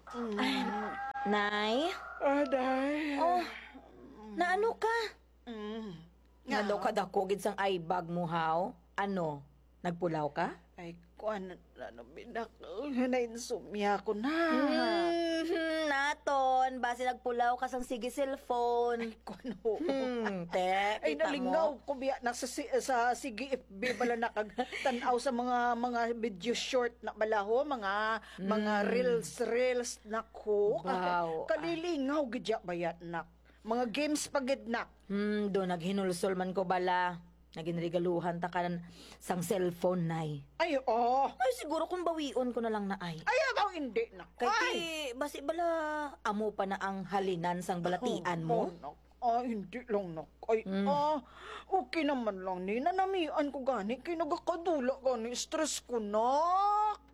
Nay? Aday. Oh, naano ka? Nga Nga. daw kadakogid sang aibag mo, haw? Ano? Nagpulaw ka? Ay, kuan na binak. Nainsumya ko na. Naton, base nagpulaw ka sang sige cellphone. Kuan ho. Te, Ay, kita nalingaw mo. ko biya na sa sige FB bala nakagtanaw sa mga video short na bala ho, mga reels nako. Wow. Kalilingaw gidya bayat nak. Mga games pagid nak. Do naghinulsol man ko bala. Naginregaluhan ta ka sang cellphone, nay. Ay, oh. Ay, siguro kung bawion ko na lang na ay. Ay, abaw hindi nak. Kaya basi bala, amo pa na ang halinan sang balatian mo. Oh, nak. Hindi lang nak. Ay, okay naman lang ni. Nanamian ko gani. Kinagakadula gani. Stress ko nak.